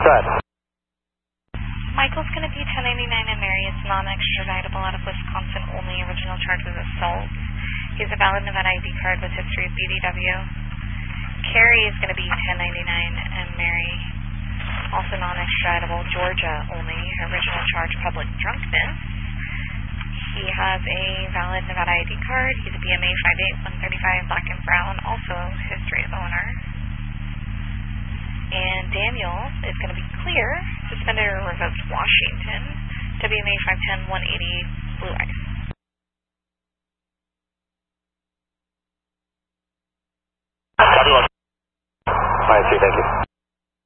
set. Michael's going to be 1099 and Mary is non-extraditable out of Wisconsin only. Original charge was assault. He has a valid Nevada ID card with history of BDW. Carrie is going to be 1099 and Mary, also non-extraditable, Georgia only. Original charge public drunkenness. He has a valid Nevada ID card. He's a BMA 58-135, black and brown, also history of owner. And Daniel is going to be clear, suspended or revoked Washington, WMA 510-180, blue ice.